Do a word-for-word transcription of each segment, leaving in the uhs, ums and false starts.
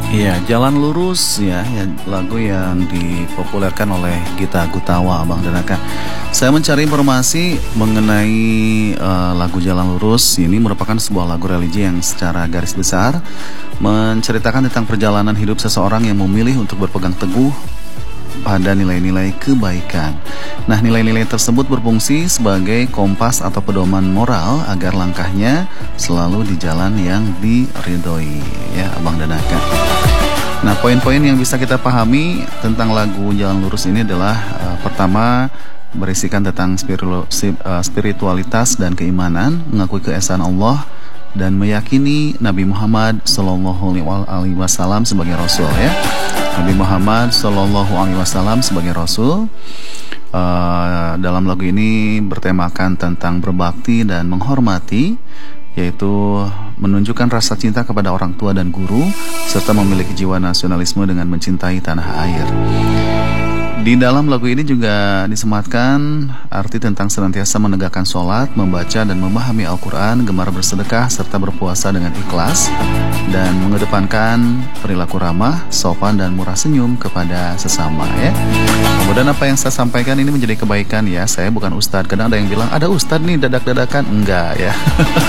Iya, Jalan Lurus ya, ya, lagu yang dipopulerkan oleh Gita Gutawa, Abang dan Aka. Saya mencari informasi mengenai uh, lagu Jalan Lurus. Ini merupakan sebuah lagu religi yang secara garis besar menceritakan tentang perjalanan hidup seseorang yang memilih untuk berpegang teguh pada nilai-nilai kebaikan. Nah, nilai-nilai tersebut berfungsi sebagai kompas atau pedoman moral agar langkahnya selalu di jalan yang diridhoi, ya Abang dan Aka. Nah, poin-poin yang bisa kita pahami tentang lagu Jalan Lurus ini adalah uh, pertama, berisikan tentang spiritualitas dan keimanan, mengakui keesaan Allah dan meyakini Nabi Muhammad Sallallahu Alaihi Wasallam sebagai Rasul, ya. Nabi Muhammad Sallallahu Alaihi Wasallam sebagai Rasul. Uh, dalam lagu ini bertemakan tentang berbakti dan menghormati, yaitu menunjukkan rasa cinta kepada orang tua dan guru, serta memiliki jiwa nasionalisme dengan mencintai tanah air. Di dalam lagu ini juga disematkan arti tentang senantiasa menegakkan sholat, membaca dan memahami Al-Quran, gemar bersedekah, serta berpuasa dengan ikhlas, dan mengedepankan perilaku ramah, sopan, dan murah senyum kepada sesama, ya. Kemudian apa yang saya sampaikan ini menjadi kebaikan, ya. Saya bukan ustadz. Kadang ada yang bilang, ada ustadz nih dadak-dadakan. Enggak, ya.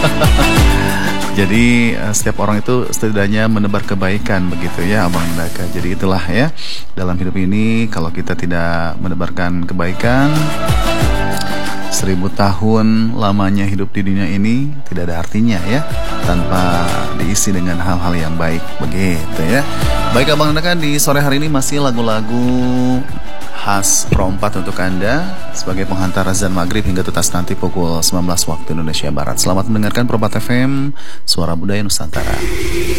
Jadi setiap orang itu setidaknya menebar kebaikan, begitu ya Abang Daka. Jadi itulah ya, dalam hidup ini kalau kita tidak menebarkan kebaikan, seribu tahun lamanya hidup di dunia ini tidak ada artinya ya, tanpa diisi dengan hal-hal yang baik, begitu ya. Baik Abang Daka, di sore hari ini masih lagu-lagu khas Pro empat untuk Anda sebagai penghantar azan maghrib hingga tuntas nanti pukul sembilan belas waktu Indonesia Barat. Selamat mendengarkan Pro empat F M, Suara Budaya Nusantara.